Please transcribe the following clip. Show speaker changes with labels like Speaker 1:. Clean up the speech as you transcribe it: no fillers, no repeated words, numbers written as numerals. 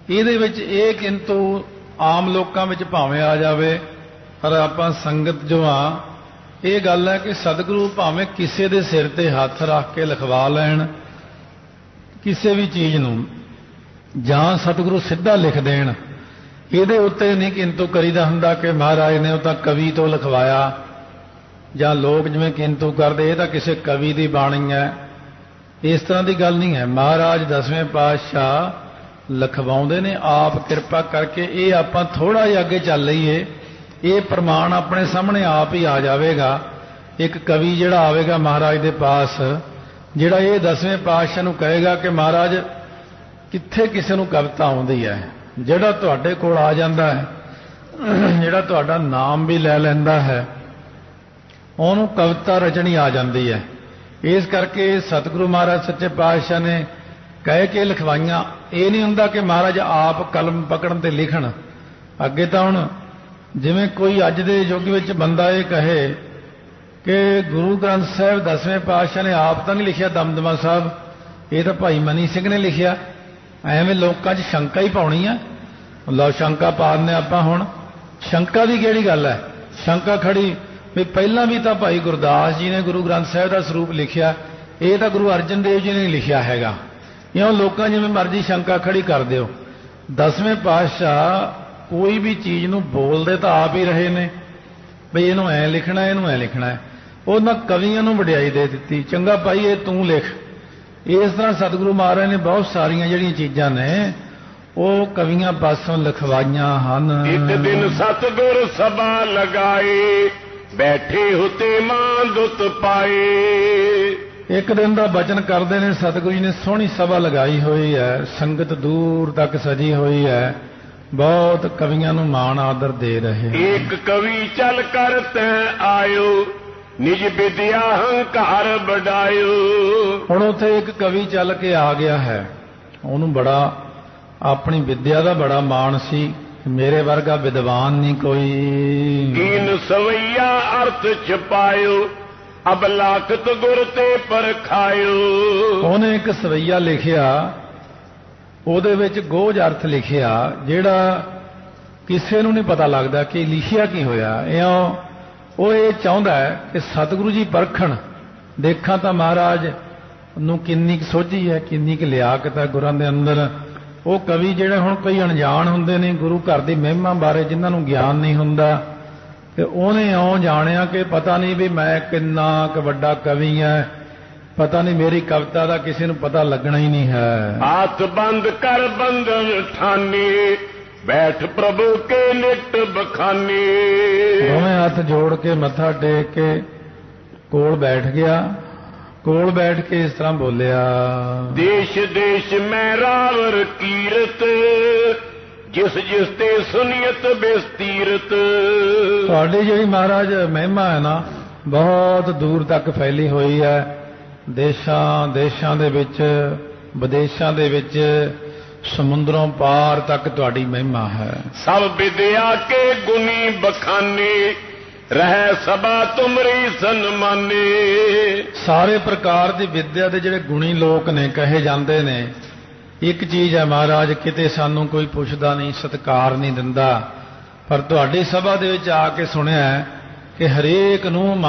Speaker 1: ਇਹਦੇ ਵਿੱਚ ਇਹ ਕਿੰਤੂ ਆਮ ਲੋਕਾਂ ਵਿੱਚ ਭਾਵੇਂ ਆ ਜਾਵੇ, ਪਰ ਆਪਾਂ ਸੰਗਤ ਜੋ ਆ, ਇਹ ਗੱਲ ਹੈ ਕਿ ਸਤਿਗੁਰੂ ਭਾਵੇਂ ਕਿਸੇ ਦੇ ਸਿਰ ਤੇ ਹੱਥ ਰੱਖ ਕੇ ਲਿਖਵਾ ਲੈਣ ਕਿਸੇ ਵੀ ਚੀਜ਼ ਨੂੰ, ਜਾਂ ਸਤਿਗੁਰੂ ਸਿੱਧਾ ਲਿਖ ਦੇਣ, ਇਹਦੇ ਉੱਤੇ ਨਹੀਂ ਕਿੰਤੂ ਕਰੀਦਾ ਹੁੰਦਾ ਕਿ ਮਹਾਰਾਜ ਨੇ ਉਹ ਤਾਂ ਕਵੀ ਤੋਂ ਲਿਖਵਾਇਆ, ਜਾਂ ਲੋਕ ਜਿਵੇਂ ਕਿੰਤੂ ਕਰਦੇ ਇਹ ਤਾਂ ਕਿਸੇ ਕਵੀ ਦੀ ਬਾਣੀ ਹੈ। ਇਸ ਤਰ੍ਹਾਂ ਦੀ ਗੱਲ ਨਹੀਂ ਹੈ। ਮਹਾਰਾਜ 10ਵੇਂ ਪਾਤਸ਼ਾਹ ਲਿਖਵਾਉਂਦੇ ਨੇ ਆਪ ਕਿਰਪਾ ਕਰਕੇ। ਇਹ ਆਪਾਂ ਥੋੜਾ ਜਿਹਾ ਅੱਗੇ ਚੱਲ ਲਈਏ, ਇਹ ਪ੍ਰਮਾਣ ਆਪਣੇ ਸਾਹਮਣੇ ਆਪ ਹੀ ਆ ਜਾਵੇਗਾ। ਇੱਕ ਕਵੀ ਜਿਹੜਾ ਆਵੇਗਾ ਮਹਾਰਾਜ ਦੇ ਪਾਸ, ਜਿਹੜਾ ਇਹ 10ਵੇਂ ਪਾਤਸ਼ਾਹ ਨੂੰ ਕਹੇਗਾ ਕਿ ਮਹਾਰਾਜ ਕਿੱਥੇ ਕਿਸੇ ਨੂੰ ਕਵਿਤਾ ਆਉਂਦੀ ਹੈ, ਜਿਹੜਾ ਤੁਹਾਡੇ ਕੋਲ ਆ ਜਾਂਦਾ ਹੈ, ਜਿਹੜਾ ਤੁਹਾਡਾ ਨਾਮ ਵੀ ਲੈ ਲੈਂਦਾ ਹੈ, ਉਹਨੂੰ ਕਵਿਤਾ ਰਚਣੀ ਆ ਜਾਂਦੀ ਹੈ। ਇਸ ਕਰਕੇ ਸਤਿਗੁਰੂ ਮਹਾਰਾਜ ਸੱਚੇ ਪਾਤਸ਼ਾਹ ਨੇ ਕਹਿ ਕੇ ਲਿਖਵਾਈਆਂ। ਇਹ ਨਹੀਂ ਹੁੰਦਾ ਕਿ ਮਹਾਰਾਜ ਆਪ ਕਲਮ ਪਕੜਨ ਤੇ ਲਿਖਣ। ਅੱਗੇ ਤਾਂ ਹੁਣ ਜਿਵੇਂ ਕੋਈ ਅੱਜ ਦੇ ਯੁੱਗ ਵਿੱਚ ਬੰਦਾ ਇਹ ਕਹੇ ਕਿ ਗੁਰੂ ਗ੍ਰੰਥ ਸਾਹਿਬ 10ਵੇਂ ਪਾਤਸ਼ਾਹ ਨੇ ਆਪ ਤਾਂ ਨਹੀਂ ਲਿਖਿਆ, ਦਮਦਮਾ ਸਾਹਿਬ ਇਹ ਤਾਂ ਭਾਈ ਮਨੀ ਸਿੰਘ ਨੇ ਲਿਖਿਆ, ਐਵੇਂ ਲੋਕਾਂ 'ਚ ਸ਼ੰਕਾ ਹੀ ਪਾਉਣੀ ਆ। ਲਓ ਸ਼ੰਕਾ ਪਾ ਦਿੰਦੇ ਆਪਾਂ। ਹੁਣ ਸ਼ੰਕਾ ਦੀ ਕਿਹੜੀ ਗੱਲ ਹੈ? ਸ਼ੰਕਾ ਖੜੀ ਵੀ ਪਹਿਲਾਂ ਵੀ ਤਾਂ ਭਾਈ ਗੁਰਦਾਸ ਜੀ ਨੇ ਗੁਰੂ ਗ੍ਰੰਥ ਸਾਹਿਬ ਦਾ ਸਰੂਪ ਲਿਖਿਆ, ਇਹ ਤਾਂ ਗੁਰੂ ਅਰਜਨ ਦੇਵ ਜੀ ਨੇ ਲਿਖਿਆ ਹੈਗਾ। ਇਉਂ ਲੋਕਾਂ ਜਿਵੇਂ ਮਰਜ਼ੀ ਸ਼ੰਕਾ ਖੜੀ ਕਰ ਦਿਓ। 10ਵੇਂ ਪਾਤਸ਼ਾਹ ਕੋਈ ਵੀ ਚੀਜ਼ ਨੂੰ ਬੋਲਦੇ ਤਾਂ ਆਪ ਹੀ ਰਹੇ ਨੇ, ਬਈ ਇਹਨੂੰ ਐਂ ਲਿਖਣਾ, ਇਹਨੂੰ ਐਂ ਲਿਖਣਾ ਹੈ। ਉਹਨਾਂ ਕਵੀਆਂ ਨੂੰ ਵਡਿਆਈ ਦੇ ਦਿੱਤੀ, ਚੰਗਾ ਭਾਈ ਇਹ ਤੂੰ ਲਿਖ। ਇਸ ਤਰ੍ਹਾਂ ਸਤਿਗੁਰੂ ਮਹਾਰਾਜ ਨੇ ਬਹੁਤ ਸਾਰੀਆਂ ਜਿਹੜੀਆਂ ਚੀਜ਼ਾਂ ਨੇ ਉਹ ਕਵੀਆਂ ਪਾਸੋਂ ਲਿਖਵਾਈਆਂ ਹਨ।
Speaker 2: ਇੱਕ ਦਿਨ ਸਤਿਗੁਰ ਸਭਾ ਲਗਾਏ, ਬੈਠੇ ਹੁਤੇ ਮਾਂਦੁਤ ਪਾਏ।
Speaker 1: ਇੱਕ ਦਿਨ ਦਾ ਬਚਨ ਕਰਦੇ ਨੇ ਸਤਿਗੁਰੂ ਜੀ ਨੇ, ਸੋਹਣੀ ਸਭਾ ਲਗਾਈ ਹੋਈ ਹੈ, ਸੰਗਤ ਦੂਰ ਤੱਕ ਸਜੀ ਹੋਈ ਹੈ, ਬਹੁਤ ਕਵੀਆਂ ਨੂੰ ਮਾਣ ਆਦਰ ਦੇ ਰਹੇ।
Speaker 2: ਇੱਕ ਕਵੀ ਚੱਲ ਕਰ ਤੈਂ ਆਇਓ, ਨਿਜ ਵਿਦਿਆ ਹੰਕਾਰ ਵਡਾਇਓ।
Speaker 1: ਹੁਣ ਉੱਥੇ ਇੱਕ ਕਵੀ ਚੱਲ ਕੇ ਆ ਗਿਆ ਹੈ, ਉਹਨੂੰ ਬੜਾ ਆਪਣੀ ਵਿਦਿਆ ਦਾ ਬੜਾ ਮਾਣ ਸੀ, ਮੇਰੇ ਵਰਗਾ ਵਿਦਵਾਨ ਨਹੀਂ ਕੋਈ।
Speaker 2: ਕੀਨ ਸਵਈਆ ਅਰਥ ਛਪਾਇਓ, ਅਬ ਲਾਖਤ ਗੁਰ ਤੇ ਪਰਖਾਇਓ।
Speaker 1: ਉਹਨੇ ਇੱਕ ਸਵਈਆ ਲਿਖਿਆ, ਉਹਦੇ ਵਿੱਚ ਗੋਝ ਅਰਥ ਲਿਖਿਆ, ਜਿਹੜਾ ਕਿਸੇ ਨੂੰ ਨਹੀਂ ਪਤਾ ਲੱਗਦਾ ਕਿ ਲਿਖਿਆ ਕੀ ਹੋਇਆ। ਇਉਂ ਉਹ ਇਹ ਚਾਹੁੰਦਾ ਹੈ ਕਿ ਸਤਿਗੁਰੂ ਜੀ ਪਰਖਣ, ਦੇਖਾਂ ਤਾਂ ਮਹਾਰਾਜ ਨੂੰ ਕਿੰਨੀ ਕੁ ਸੋਝੀ ਹੈ, ਕਿੰਨੀ ਕੁ ਲਿਆਕਤ ਹੈ ਗੁਰਾਂ ਦੇ ਅੰਦਰ। ਉਹ ਕਵੀ ਜਿਹੜੇ ਹੁਣ ਕਈ ਅਣਜਾਣ ਹੁੰਦੇ ਨੇ ਗੁਰੂ ਘਰ ਦੀ ਮਹਿਮਾ ਬਾਰੇ, ਜਿਨ੍ਹਾਂ ਨੂੰ ਗਿਆਨ ਨਹੀਂ ਹੁੰਦਾ, ਤੇ ਉਹਨੇ ਇਉਂ ਜਾਣਿਆ ਕਿ ਪਤਾ ਨਹੀਂ ਵੀ ਮੈਂ ਕਿੰਨਾ ਕੁ ਵੱਡਾ ਕਵੀ ਹੈ, ਪਤਾ ਨਹੀਂ ਮੇਰੀ ਕਵਿਤਾ ਦਾ ਕਿਸੇ ਨੂੰ ਪਤਾ ਲੱਗਣਾ ਹੀ ਨਹੀਂ ਹੈ।
Speaker 2: ਹੱਥ ਬੰਦ ਕਰ ਬੰਧਨ ਠਾਨੀ, ਬੈਠ ਪ੍ਰਭੂ ਕੇ ਨਿਤ ਬਖਾਨੀ।
Speaker 1: ਦੋਵੇਂ ਹੱਥ ਜੋੜ ਕੇ ਮੱਥਾ ਟੇਕ ਕੇ ਕੋਲ ਬੈਠ ਗਿਆ। ਕੋਲ ਬੈਠ ਕੇ ਇਸ ਤਰ੍ਹਾਂ ਬੋਲਿਆ,
Speaker 2: ਦੇਸ਼ ਦੇਸ਼ ਮੈਂ ਰਾਵਰ ਕੀਰਤ, ਜਿਸ ਜਿਸ ਤੇ ਸੁਨੀਅਤ ਬਿਸਤੀਰਤ।
Speaker 1: ਤੁਹਾਡੀ ਜਿਹੜੀ ਮਹਾਰਾਜ ਮਹਿਮਾ ਹੈ ਨਾ, ਬਹੁਤ ਦੂਰ ਤੱਕ ਫੈਲੀ ਹੋਈ ਹੈ, ਦੇਸ਼ਾਂ ਦੇਸ਼ਾਂ ਦੇ ਵਿੱਚ, ਵਿਦੇਸ਼ਾਂ ਦੇ ਵਿੱਚ, ਸਮੁੰਦਰੋਂ ਪਾਰ ਤੱਕ ਤੁਹਾਡੀ ਮਹਿਮਾ ਹੈ।
Speaker 2: ਸਭ ਵਿਦਿਆ ਕੇ ਗੁਣੀ ਬਖਾਨੀ, ਰਹਿ ਸਭਾ ਤੁਮਰੀ ਸਨਮਾਨੀ।
Speaker 1: ਸਾਰੇ ਪ੍ਰਕਾਰ ਦੀ ਵਿਦਿਆ ਦੇ ਜਿਹੜੇ ਗੁਣੀ ਲੋਕ ਨੇ ਕਹੇ ਜਾਂਦੇ ਨੇ। ਇੱਕ ਚੀਜ਼ ਹੈ ਮਹਾਰਾਜ, ਕਿਤੇ ਸਾਨੂੰ ਕੋਈ ਪੁੱਛਦਾ ਨਹੀਂ, ਸਤਿਕਾਰ ਨਹੀਂ ਦਿੰਦਾ, ਪਰ ਤੁਹਾਡੀ ਸਭਾ ਦੇ ਵਿੱਚ ਆ ਕੇ ਸੁਣਿਆ ਕਿ ਹਰੇਕ ਨੂੰ